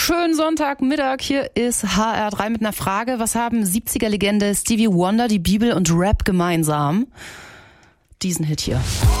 Schönen Sonntagmittag, hier ist HR3 mit einer Frage. Was haben 70er-Legende Stevie Wonder, die Bibel und Rap gemeinsam? Diesen Hit hier.